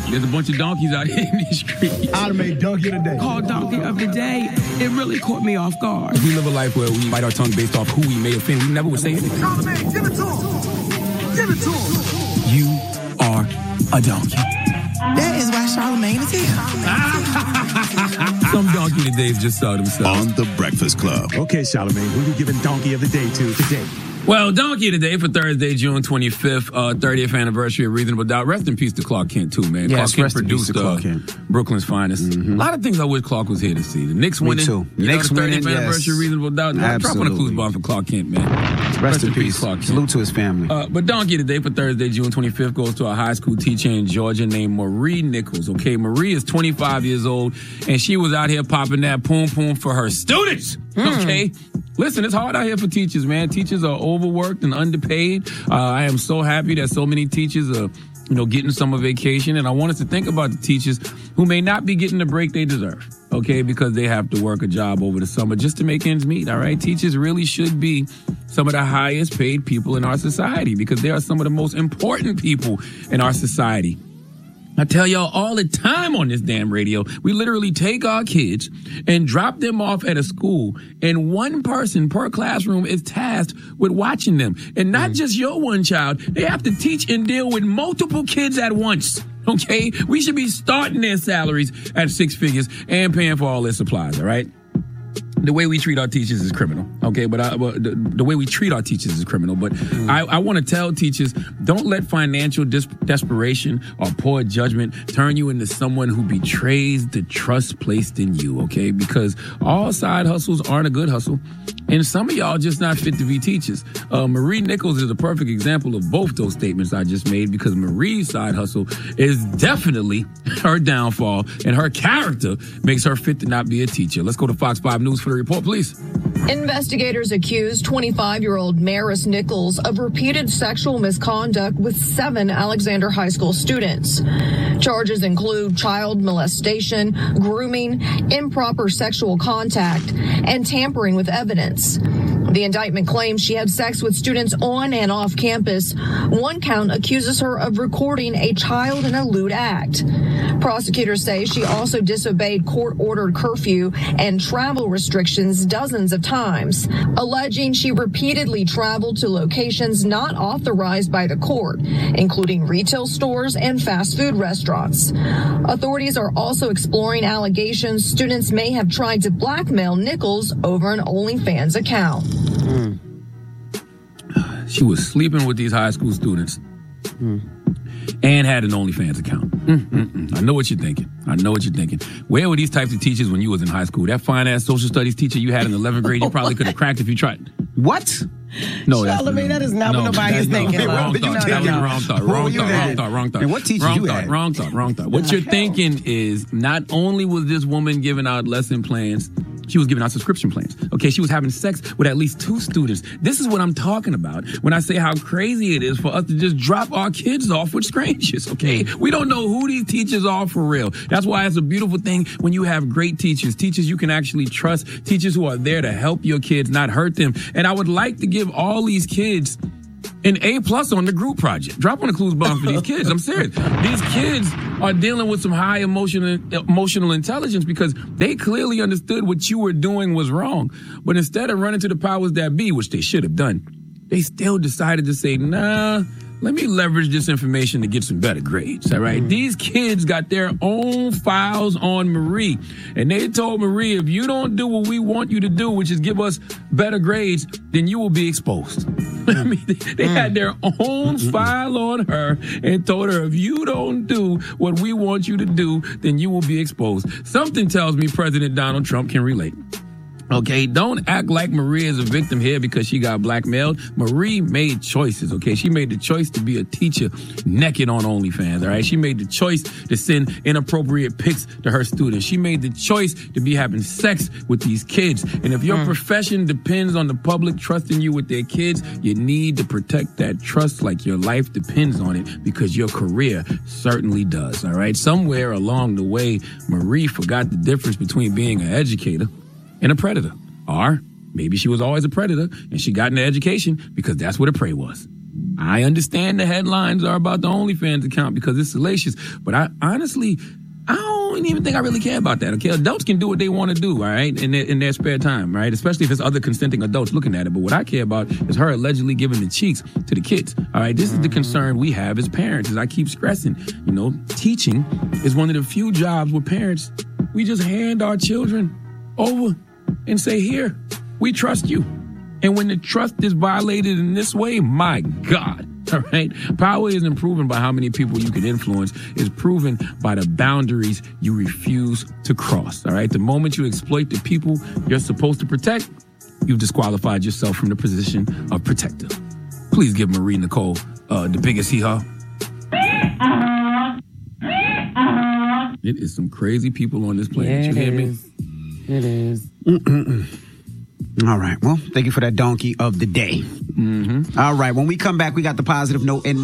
There's a bunch of donkeys out here in these streets. I'd have made donkey of the day. Called donkey of the day. It really caught me off guard. We live a life where we bite our tongue based off who we may offend. We never would say anything. Charlamagne, give it to him. Give it to him. You are a donkey. That is why Charlamagne is here. Some donkey todays just saw themselves. On The Breakfast Club. Okay, Charlamagne, who you giving donkey of the day to today? Well, donkey today for Thursday, June 25th, 30th anniversary of Reasonable Doubt. Rest in peace to Clark Kent, too, man. Yes, Clark Kent rest in peace produced to Clark Kent. Brooklyn's finest. Mm-hmm. A lot of things I wish Clark was here to see. The Knicks winning. too. You Knicks know, the 30th winning, anniversary of Reasonable Doubt. Drop on a clues bomb for Clark Kent, man. Rest in peace. Clark Kent. Salute to his family. But donkey today for Thursday, June 25th goes to a high school teacher in Georgia named Marie Nichols. Okay, Marie is 25 years old, and she was out here popping that poom-poom for her students. Okay? Listen, it's hard out here for teachers, man. Teachers are overworked and underpaid. I am so happy that so many teachers are, getting summer vacation. And I want us to think about the teachers who may not be getting the break they deserve, okay, because they have to work a job over the summer just to make ends meet, all right? Teachers really should be some of the highest paid people in our society because they are some of the most important people in our society. I tell y'all all the time on this damn radio, we literally take our kids and drop them off at a school, and one person per classroom is tasked with watching them. And not just your one child, they have to teach and deal with multiple kids at once. Okay? We should be starting their salaries at 6 figures and paying for all their supplies, all right? The way we treat our teachers is criminal, okay? But the way we treat our teachers is criminal. But I want to tell teachers, don't let financial desperation or poor judgment turn you into someone who betrays the trust placed in you, okay? Because all side hustles aren't a good hustle. And some of y'all just not fit to be teachers. Marie Nichols is a perfect example of both those statements I just made because Marie's side hustle is definitely her downfall, and her character makes her fit to not be a teacher. Let's go to Fox 5 News for the report, please. Investigators accuse 25-year-old Maris Nichols of repeated sexual misconduct with 7 Alexander High School students. Charges include child molestation, grooming, improper sexual contact, and tampering with evidence. The indictment claims she had sex with students on and off campus. One count accuses her of recording a child in a lewd act. Prosecutors say she also disobeyed court-ordered curfew and travel restrictions dozens of times, alleging she repeatedly traveled to locations not authorized by the court, including retail stores and fast food restaurants. Authorities are also exploring allegations students may have tried to blackmail Nichols over an OnlyFans account. She was sleeping with these high school students and had an OnlyFans account. I know what you're thinking. Where were these types of teachers when you was in high school? That fine-ass social studies teacher you had in 11th grade, you probably could have cracked if you tried. What? No, Charlamagne, that is not what nobody is thinking. Wrong thought. And what teacher you had? Wrong thought. What you're thinking is not only was this woman giving out lesson plans, she was giving out subscription plans. Okay, she was having sex with at least 2 students. This is what I'm talking about when I say how crazy it is for us to just drop our kids off with strangers, okay? We don't know who these teachers are for real. That's why it's a beautiful thing when you have great teachers you can actually trust, teachers who are there to help your kids, not hurt them. And I would like to give all these kids an A+ on the group project. Drop on the clues bomb for these kids. I'm serious. These kids are dealing with some high emotional intelligence because they clearly understood what you were doing was wrong. But instead of running to the powers that be, which they should have done, they still decided to say, nah, let me leverage this information to get some better grades, all right? These kids got their own files on Marie, and they told Marie, if you don't do what we want you to do, which is give us better grades, then you will be exposed. I mean, they had their own file on her and told her, if you don't do what we want you to do, then you will be exposed. Something tells me President Donald Trump can relate. Okay, don't act like Marie is a victim here because she got blackmailed. Marie made choices, okay? She made the choice to be a teacher naked on OnlyFans, all right? She made the choice to send inappropriate pics to her students. She made the choice to be having sex with these kids. And if your profession depends on the public trusting you with their kids, you need to protect that trust like your life depends on it because your career certainly does, all right? Somewhere along the way, Marie forgot the difference between being an educator and a predator. Or maybe she was always a predator and she got into education because that's what a prey was. I understand the headlines are about the OnlyFans account because it's salacious, but I honestly don't even think I really care about that, okay? Adults can do what they want to do, all right, in their spare time, right? Especially if it's other consenting adults looking at it. But what I care about is her allegedly giving the cheeks to the kids, all right? This is the concern we have as parents, as I keep stressing. You know, teaching is one of the few jobs where parents, we just hand our children over and say, here, we trust you. And when the trust is violated in this way, my God. All right. Power isn't proven by how many people you can influence. It's proven by the boundaries you refuse to cross. All right. The moment you exploit the people you're supposed to protect, you've disqualified yourself from the position of protector. Please give Marie Nicole the biggest hee-haw. It is some crazy people on this planet. Yeah, you hear me? It is. All right. Well, thank you for that donkey of the day. All right. When we come back, we got the positive note and